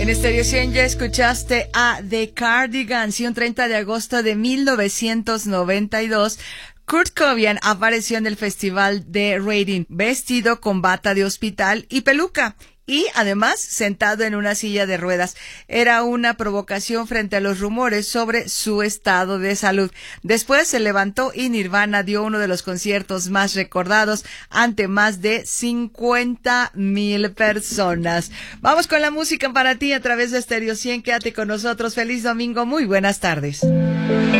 En Stereo 100 ya escuchaste a The Cardigans y un 30 de agosto de 1992, Kurt Cobain apareció en el festival de Reading vestido con bata de hospital y peluca. Y además sentado en una silla de ruedas. Era una provocación frente a los rumores sobre su estado de salud. Después se levantó y Nirvana dio uno de los conciertos más recordados ante más de 50,000 personas. Vamos con la música para ti a través de Stereo 100. Quédate con nosotros. Feliz domingo. Muy buenas tardes.